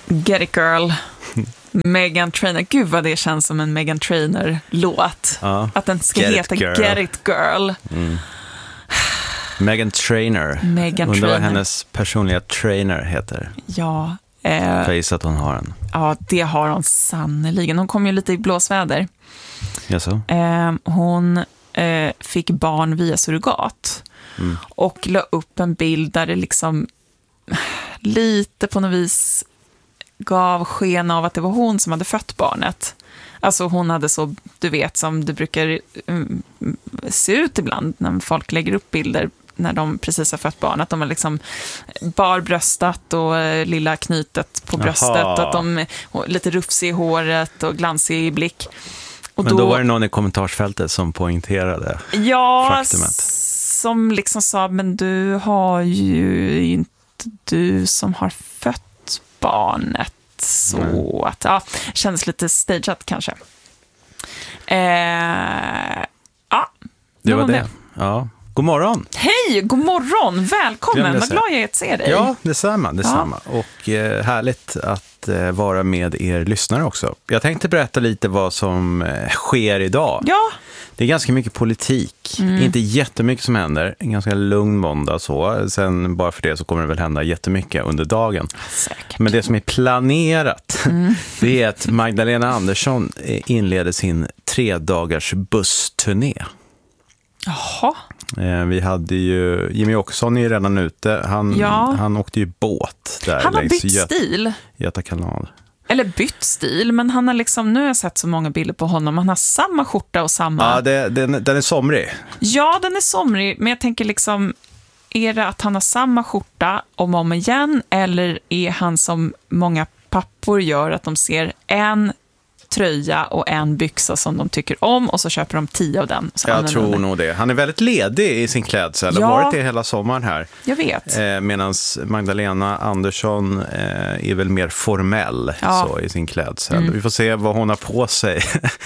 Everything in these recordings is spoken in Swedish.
Get It Girl. Meghan Trainor. Gud vad det känns som en Meghan Trainor-låt. Ja. Att den ska heta Get It Girl. Meghan Trainor. Undrar vad hennes personliga trainer heter. Ja. Jag gissar att hon har en. Ja, det har hon sannoliken. Hon kom ju lite i blåsväder. Jaså? Hon fick barn via surrogat. Och la upp en bild där det liksom lite på något vis gav sken av att det var hon som hade fött barnet. Alltså hon hade så, du vet, som det brukar se ut ibland när folk lägger upp bilder när de precis har fött barn, att de har liksom barbröstat och lilla knytet på bröstet, att de lite rufsig i håret och glansig i blick. Och men då var det någon i kommentarsfältet som poängterade faktumet. Som liksom sa, men du har ju inte du som har fött barnet. Så att, ja, kändes lite stageat kanske. Ja, det var det. Ja. God morgon. Hej, god morgon. Välkommen. Vad glad jag är att se dig. Ja, detsamma. Och härligt att vara med er lyssnare också. Jag tänkte berätta lite vad som sker idag. Ja. Det är ganska mycket politik. Inte jättemycket som händer. En ganska lugn måndag så. Sen bara för det så kommer det väl hända jättemycket under dagen. Säkert. Men det som är planerat det är att Magdalena Andersson inleder sin 3-dagars bussturné. Jaha. Vi hade ju Jimmy Åkesson är ju redan ute. Han åkte ju båt där. Han har bytt stil. Göta kanal. Eller bytt stil, men han har liksom, nu har jag sett så många bilder på honom. Han har samma skjorta och samma... Ja, den är somrig. Ja, den är somrig, men jag tänker liksom, är det att han har samma skjorta om igen, eller är han som många pappor gör, att de ser en tröja och en byxa som de tycker om och så köper de 10 av den. Så jag tror nog det. Han är väldigt ledig i sin klädsel. Ja. Har varit det hela sommaren här. Jag vet. Medan Magdalena Andersson är väl mer formell så, i sin klädsel. Vi får se vad hon har på sig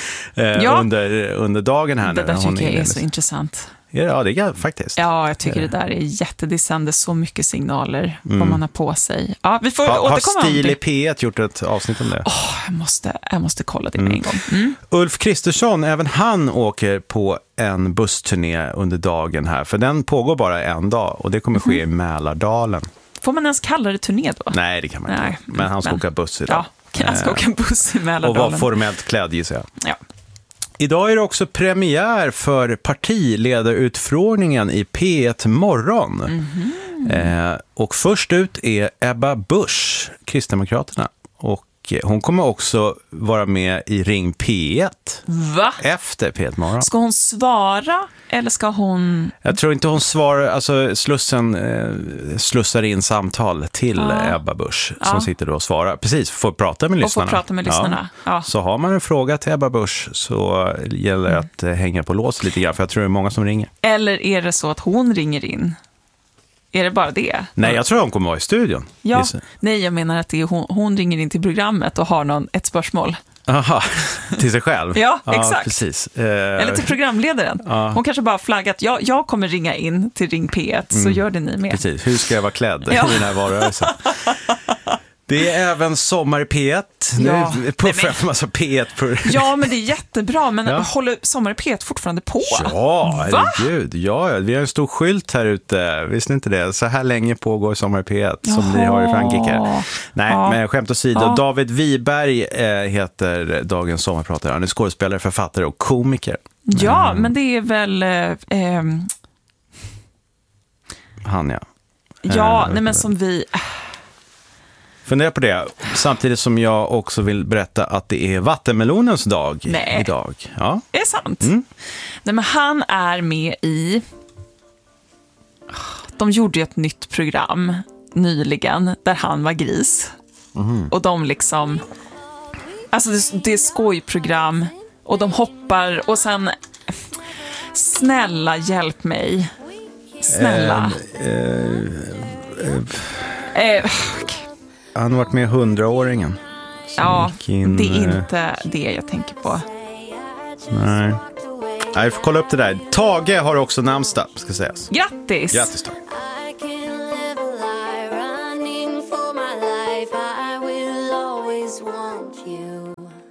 under dagen här. Det där tycker jag är så intressant. Ja, det är faktiskt. Ja, jag tycker det där är det sänder så mycket signaler vad man har på sig. Ja, vi får återkomma. Har Stil i P1 gjort ett avsnitt om det? Jag måste kolla det med en gång. Ulf Kristersson, även han åker på en bussturné under dagen här. För den pågår bara en dag och det kommer ske i Mälardalen. Får man ens kalla det turné då? Nej, det kan man inte. Men han ska åka buss idag. Ja, han ska åka buss i Mälardalen. Och vara formellt klädd, gissar jag. Ja. Idag är det också premiär för partiledarutfrågningen i P1 Morgon. Och först ut är Ebba Busch, Kristdemokraterna. Och hon kommer också vara med i Ring P1. Va? Efter P1 Morgon. Ska hon svara eller ska hon... Jag tror inte hon svarar, alltså Slussen slussar in samtal till Ebba Busch som sitter då och svarar. Precis, får prata med lyssnarna. Och får prata med lyssnarna. Ja. Så har man en fråga till Ebba Busch så gäller det att hänga på lås lite grann, för jag tror det är många som ringer. Eller är det så att hon ringer in? Är det bara det? Nej, jag tror hon kommer vara i studion. Ja, nej, jag menar att det är hon ringer in till programmet och har ett spörsmål. Aha, till sig själv? Ja, exakt. Precis. Eller till programledaren. Hon kanske bara flaggat, jag kommer ringa in till Ring P1, så gör det ni med. Precis, hur ska jag vara klädd i den här valrörelsen? Det är även sommar i P1. Nu puffar jag massa P1. Ja, men det är jättebra. Men håller sommar i P1 fortfarande på? Ja, herregud. Ja, vi har en stor skylt här ute. Visste ni inte det? Så här länge pågår sommar i P1 som ni har i Frankrike. Nej, men skämt åsido. David Wiberg heter dagens sommarpratare. Han är skådespelare, författare och komiker. Ja, men det är väl... Han, ja. Ja, nej, men som vi... Fundera på det, samtidigt som jag också vill berätta att det är vattenmelonens dag idag. Ja. Är det sant? Nej, men han är med i... De gjorde ju ett nytt program nyligen där han var gris. Och de liksom... Alltså det är skojprogram och de hoppar och sen... Snälla, hjälp mig. Snälla. Han har varit med 100-åringen. Ja, det är inte det jag tänker på. Nej. Jag får kolla upp det där. Tage har också namnsdag, ska sägas. Grattis! Grattis, Tage. always want you.